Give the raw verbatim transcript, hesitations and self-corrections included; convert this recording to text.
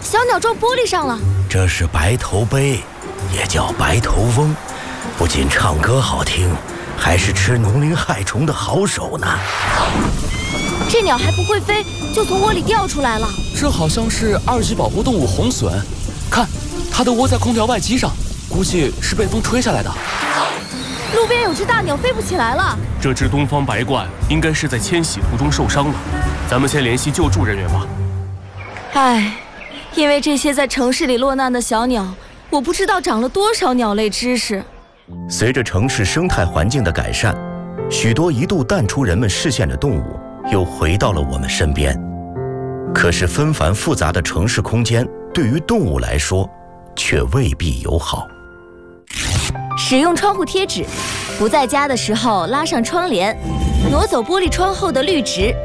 小鸟撞玻璃上了。 这是白头鹎，也叫白头翁，不仅唱歌好听，还是吃农林害虫的好手呢。 这鸟还不会飞，就从窝里掉出来了。 这好像是二级保护动物红隼，看，它的窝在空调外机上，估计是被风吹下来的。 路边有只大鸟飞不起来了。 这只东方白鹳应该是在迁徙途中受伤了，咱们先联系救助人员吧。 唉，因为这些在城市里落难的小鸟，我不知道长了多少鸟类知识。 随着城市生态环境的改善，许多一度淡出人们视线的动物又回到了我们身边。可是纷繁复杂的城市空间对于动物来说却未必友好。 使用窗户贴纸，不在家的时候拉上窗帘，挪走玻璃窗后的绿植。